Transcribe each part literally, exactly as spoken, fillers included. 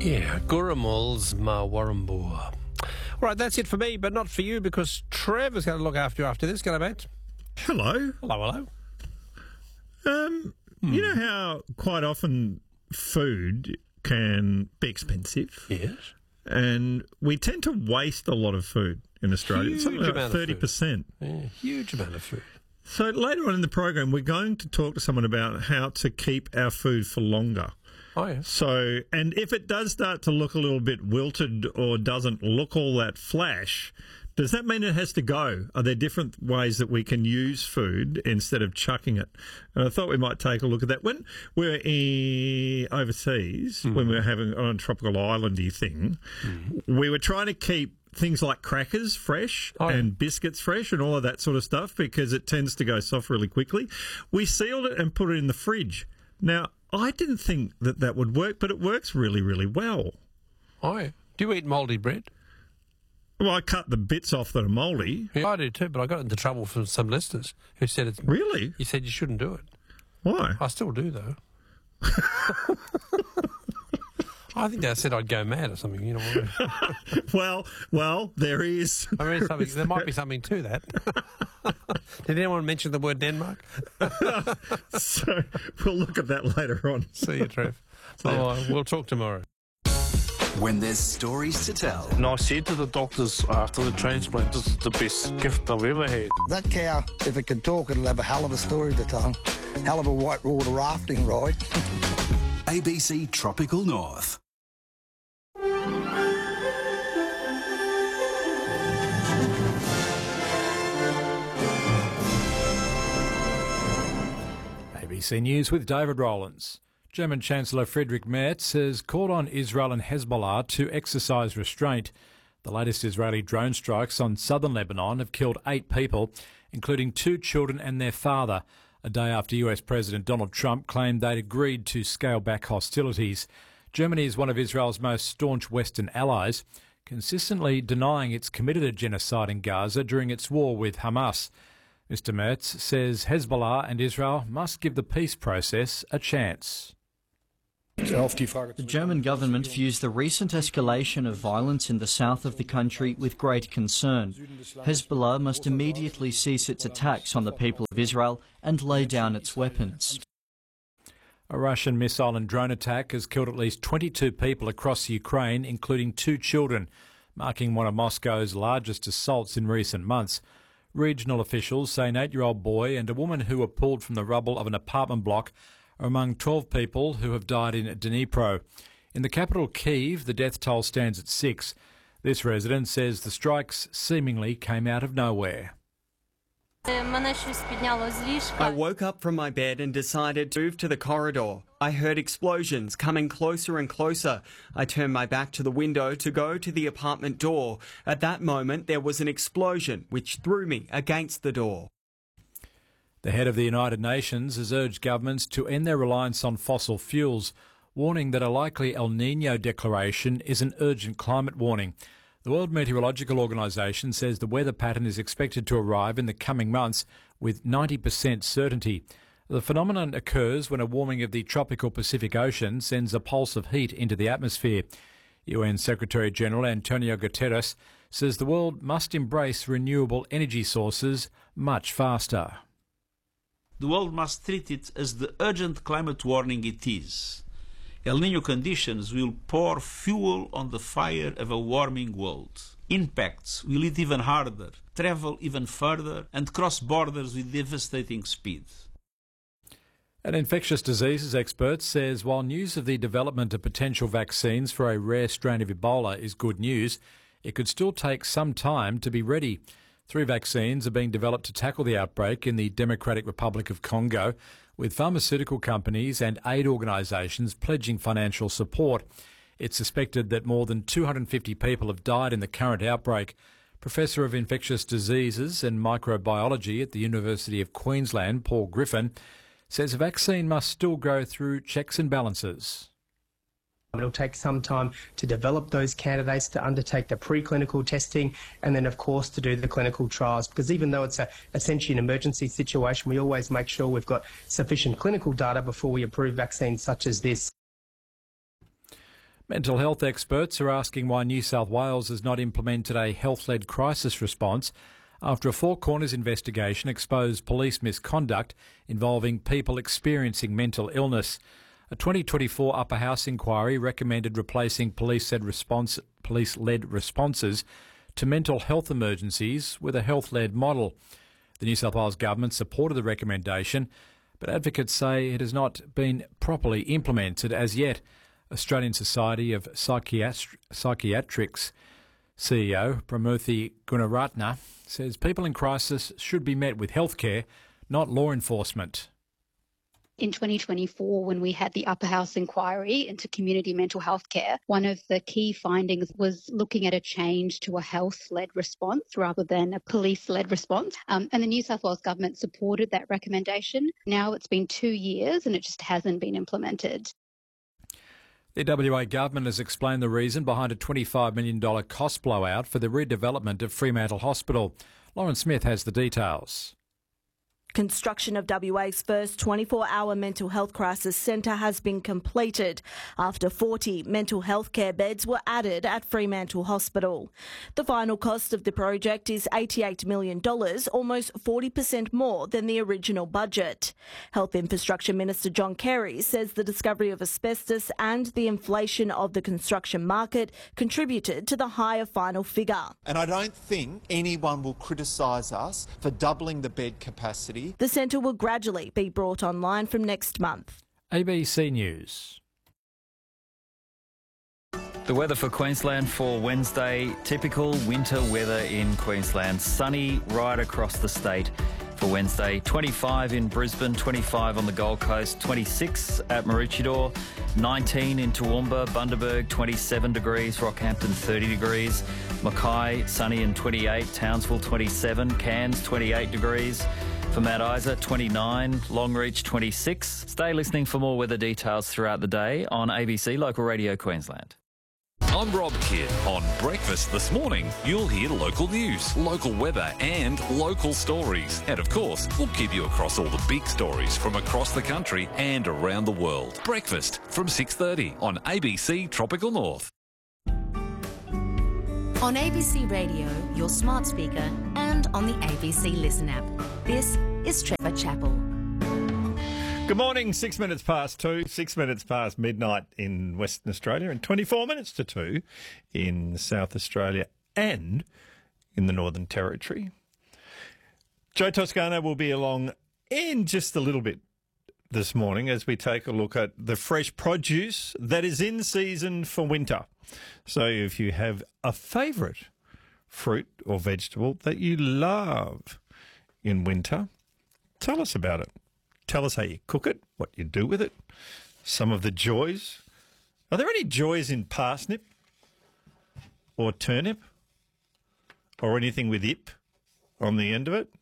Yeah, Gurumul's Ma Warrambur. All right, that's it for me, but not for you, because Trevor's going to look after you after this. G'day, mate. Hello. Hello, hello. Um, Hmm. You know how quite often food can be expensive? Yes. And we tend to waste a lot of food in Australia. Huge It's something amount like of thirty percent. Yeah, huge amount of food. So later on in the program, we're going to talk to someone about how to keep our food for longer. Oh, yeah. So, and if it does start to look a little bit wilted or doesn't look all that flash, does that mean it has to go? Are there different ways that we can use food instead of chucking it? And I thought we might take a look at that. When we were in overseas, mm. when we were having on a tropical islandy thing, mm. we were trying to keep things like crackers fresh oh, and yeah. biscuits fresh and all of that sort of stuff because it tends to go soft really quickly. We sealed it and put it in the fridge. Now, I didn't think that that would work, but it works really, really well. Oh, yeah. Do you eat mouldy bread? Well, I cut the bits off that are mouldy. Yeah, I do too, but I got into trouble from some listeners who said it's... Really? You said you shouldn't do it. Why? I still do, though. I think they said I'd go mad or something, you know what I mean? well, well, there is. I mean, something, there might be something to that. Did anyone mention the word Denmark? So we'll look at that later on. See you, Trev. Oh, we'll talk tomorrow. When there's stories to tell. And I said to the doctors after the transplant, this is the best gift I've ever had. That cow, if it could talk, it'll have a hell of a story to tell. Hell of a whitewater rafting ride. A B C Tropical North. A B C News with David Rowlands. German Chancellor Friedrich Merz has called on Israel and Hezbollah to exercise restraint. The latest Israeli drone strikes on southern Lebanon have killed eight people, including two children and their father, a day after U S President Donald Trump claimed they'd agreed to scale back hostilities. Germany is one of Israel's most staunch Western allies, consistently denying it's committed a genocide in Gaza during its war with Hamas. Mister Merz says Hezbollah and Israel must give the peace process a chance. The German government views the recent escalation of violence in the south of the country with great concern. Hezbollah must immediately cease its attacks on the people of Israel and lay down its weapons. A Russian missile and drone attack has killed at least twenty-two people across Ukraine, including two children, marking one of Moscow's largest assaults in recent months. Regional officials say an eight-year-old boy and a woman who were pulled from the rubble of an apartment block are among twelve people who have died in Dnipro. In the capital, Kyiv, the death toll stands at six. This resident says the strikes seemingly came out of nowhere. I woke up from my bed and decided to move to the corridor. I heard explosions coming closer and closer. I turned my back to the window to go to the apartment door. At that moment, there was an explosion which threw me against the door. The head of the United Nations has urged governments to end their reliance on fossil fuels, warning that a likely El Niño declaration is an urgent climate warning. The World Meteorological Organization says the weather pattern is expected to arrive in the coming months with ninety percent certainty. The phenomenon occurs when a warming of the tropical Pacific Ocean sends a pulse of heat into the atmosphere. U N Secretary-General Antonio Guterres says the world must embrace renewable energy sources much faster. The world must treat it as the urgent climate warning it is. El Niño conditions will pour fuel on the fire of a warming world. Impacts will hit even harder, travel even further, and cross borders with devastating speed. An infectious diseases expert says while news of the development of potential vaccines for a rare strain of Ebola is good news, it could still take some time to be ready. Three vaccines are being developed to tackle the outbreak in the Democratic Republic of Congo, with pharmaceutical companies and aid organisations pledging financial support. It's suspected that more than two hundred fifty people have died in the current outbreak. Professor of Infectious Diseases and Microbiology at the University of Queensland, Paul Griffin, says a vaccine must still go through checks and balances. It'll take some time to develop those candidates, to undertake the preclinical testing, and then, of course, to do the clinical trials. Because even though it's a, essentially an emergency situation, we always make sure we've got sufficient clinical data before we approve vaccines such as this. Mental health experts are asking why New South Wales has not implemented a health-led crisis response after a Four Corners investigation exposed police misconduct involving people experiencing mental illness. A twenty twenty-four Upper House inquiry recommended replacing police-led response, police-led responses to mental health emergencies with a health-led model. The New South Wales government supported the recommendation, but advocates say it has not been properly implemented as yet. Australian Society of Psychiatri- Psychiatrics C E O Pramurthy Gunaratna says people in crisis should be met with healthcare, not law enforcement. In twenty twenty-four, when we had the Upper House inquiry into community mental health care, one of the key findings was looking at a change to a health-led response rather than a police-led response. Um, and the New South Wales government supported that recommendation. Now it's been two years and it just hasn't been implemented. The W A government has explained the reason behind a twenty-five million dollars cost blowout for the redevelopment of Fremantle Hospital. Lauren Smith has the details. Construction of W A's first twenty-four hour mental health crisis centre has been completed after forty mental health care beds were added at Fremantle Hospital. The final cost of the project is eighty-eight million dollars, almost forty percent more than the original budget. Health Infrastructure Minister John Kerry says the discovery of asbestos and the inflation of the construction market contributed to the higher final figure. And I don't think anyone will criticise us for doubling the bed capacity. The centre will gradually be brought online from next month. A B C News. The weather for Queensland for Wednesday, typical winter weather in Queensland. Sunny right across the state for Wednesday. twenty-five in Brisbane, twenty-five on the Gold Coast, twenty-six at Maroochydore, nineteen in Toowoomba, Bundaberg, twenty-seven degrees, Rockhampton, thirty degrees, Mackay, sunny and twenty-eight, Townsville, twenty-seven, Cairns, twenty-eight degrees. For Mount Isa, twenty-nine, Longreach, twenty-six. Stay listening for more weather details throughout the day on A B C Local Radio Queensland. I'm Rob Kidd. On Breakfast this morning, you'll hear local news, local weather and local stories. And of course, we'll give you across all the big stories from across the country and around the world. Breakfast from six thirty on A B C Tropical North. On A B C Radio, your smart speaker, and on the A B C Listen app. This is Trevor Chappell. Good morning, six minutes past two, six minutes past midnight in Western Australia and twenty-four minutes to two in South Australia and in the Northern Territory. Joe Toscano will be along in just a little bit this morning as we take a look at the fresh produce that is in season for winter. So if you have a favourite fruit or vegetable that you love in winter, tell us about it. Tell us how you cook it, what you do with it, some of the joys. Are there any joys in parsnip or turnip or anything with ip on the end of it?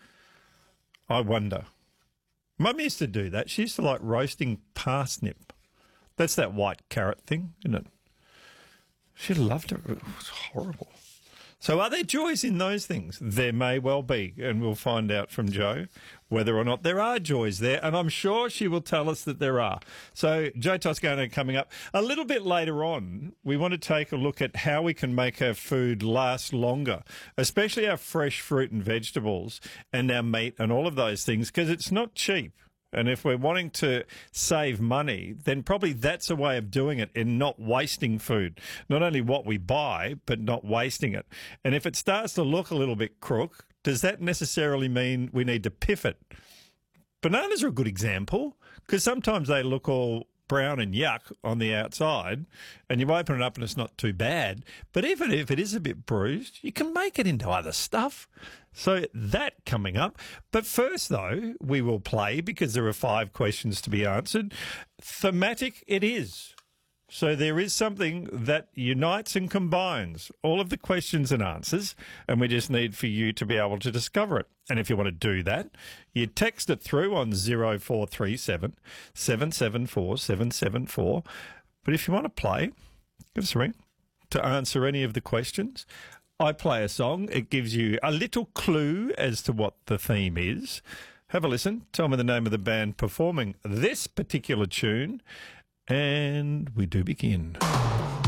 I wonder. Mum used to do that. She used to like roasting parsnip. That's that white carrot thing, isn't it? She loved it. It was horrible. So are there joys in those things? There may well be, and we'll find out from Jo whether or not there are joys there, and I'm sure she will tell us that there are. So Joe Toscano coming up. A little bit later on, we want to take a look at how we can make our food last longer, especially our fresh fruit and vegetables and our meat and all of those things, because it's not cheap. And if we're wanting to save money, then probably that's a way of doing it in not wasting food. Not only what we buy, but not wasting it. And if it starts to look a little bit crook, does that necessarily mean we need to piff it? Bananas are a good example, because sometimes they look all brown and yuck on the outside, and you open it up and it's not too bad. But even if it is a bit bruised, you can make it into other stuff. So that coming up. But first, though, we will play, because there are five questions to be answered. Thematic it is. So there is something that unites and combines all of the questions and answers, and we just need for you to be able to discover it. And if you want to do that, you text it through on zero four three seven, seven seven four, seven seven four. But if you want to play, give us a ring to answer any of the questions. I play a song. It gives you a little clue as to what the theme is. Have a listen. Tell me the name of the band performing this particular tune. And we do begin.